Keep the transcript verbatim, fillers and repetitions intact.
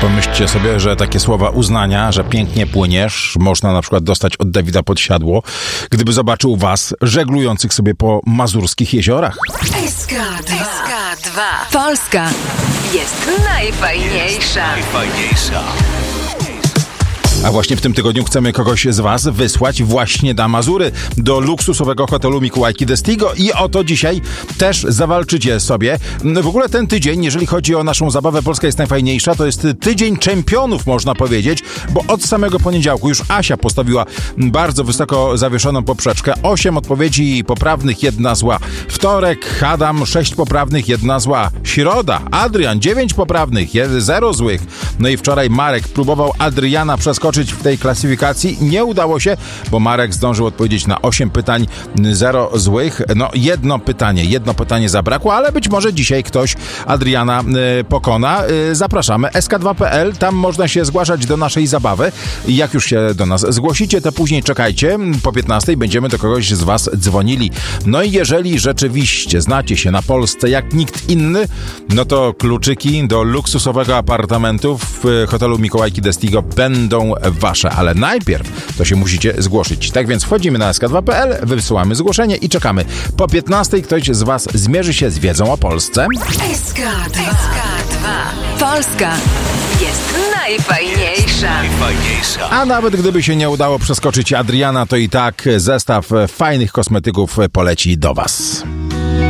Pomyślcie sobie, że takie słowa uznania, że pięknie płyniesz, można na przykład dostać od Dawida Podsiadło, gdyby zobaczył was żeglujących sobie po mazurskich jeziorach. S K dwa. Polska jest najfajniejsza. Jest najfajniejsza. A właśnie w tym tygodniu chcemy kogoś z was wysłać właśnie na Mazury, do luksusowego hotelu Mikołajki Destigo i o to dzisiaj też zawalczycie sobie. W ogóle ten tydzień, jeżeli chodzi o naszą zabawę Polska jest najfajniejsza, to jest tydzień czempionów, można powiedzieć, bo od samego poniedziałku już Asia postawiła bardzo wysoko zawieszoną poprzeczkę. Osiem odpowiedzi poprawnych, jedna zła. Wtorek Adam, sześć poprawnych, jedna zła. Środa Adrian, dziewięć poprawnych, zero złych. No i wczoraj Marek próbował Adriana przeskoczyć w tej klasyfikacji. Nie udało się, bo Marek zdążył odpowiedzieć na osiem pytań, zero złych. No jedno pytanie, jedno pytanie zabrakło, ale być może dzisiaj ktoś Adriana y, pokona. Y, zapraszamy S K dwa kropka P L, tam można się zgłaszać do naszej zabawy. I jak już się do nas zgłosicie, to później czekajcie. Po piętnastej będziemy do kogoś z was dzwonili. No i jeżeli rzeczywiście znacie się na Polsce jak nikt inny, no to kluczyki do luksusowego apartamentu w hotelu Mikołajki Destigo będą wasze, ale najpierw to się musicie zgłosić. Tak więc wchodzimy na S K dwa kropka P L, wysyłamy zgłoszenie i czekamy. Po piętnastej ktoś z was zmierzy się z wiedzą o Polsce. S K dwa. Polska jest najfajniejsza. Najfajniejsza. A nawet gdyby się nie udało przeskoczyć Adriana, to i tak zestaw fajnych kosmetyków poleci do was.